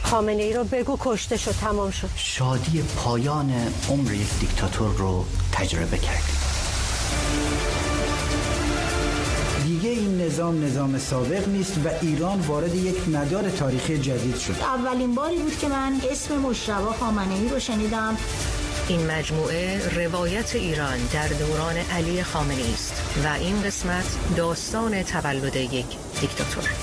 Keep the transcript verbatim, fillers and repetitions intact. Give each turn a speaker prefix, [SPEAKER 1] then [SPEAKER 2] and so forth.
[SPEAKER 1] خامنه ای رو بگو کشته شد، تمام شد.
[SPEAKER 2] شادی پایان عمر یک دیکتاتور رو تجربه کردیم.
[SPEAKER 3] دیگه این نظام نظام سابق نیست و ایران وارد یک مدار تاریخی جدید شد.
[SPEAKER 4] اولین باری بود که من اسم مجتبی خامنه‌ای رو شنیدم.
[SPEAKER 5] این مجموعه روایت ایران در دوران علی خامنه‌ای است و این قسمت داستان تولد یک دیکتاتور.